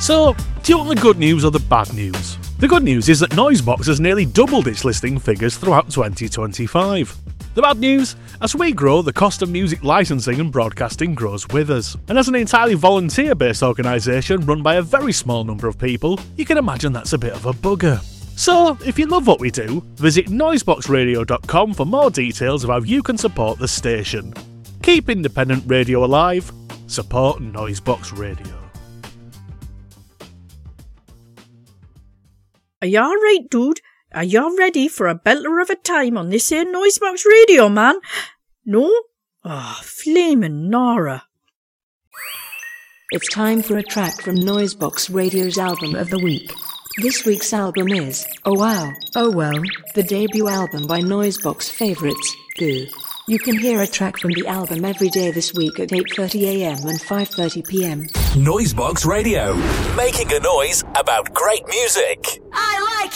So, do you want the good news or the bad news? The good news is that Noisebox has nearly doubled its listing figures throughout 2025. The bad news? As we grow, the cost of music licensing and broadcasting grows with us. And as an entirely volunteer-based organisation run by a very small number of people, you can imagine that's a bit of a bugger. So, if you love what we do, visit noiseboxradio.com for more details of how you can support the station. Keep independent radio alive. Support Noisebox Radio. Are you alright, dude? Are you ready for a belter of a time on this here Noisebox Radio, man? No? Flamin' Nora. It's time for a track from Noisebox Radio's album of the week. This week's album is Oh Wow, Oh Well, the debut album by Noisebox favourites, Goo. You can hear a track from the album every day this week at 8:30am and 5:30pm. Noisebox Radio, making a noise about great music. I like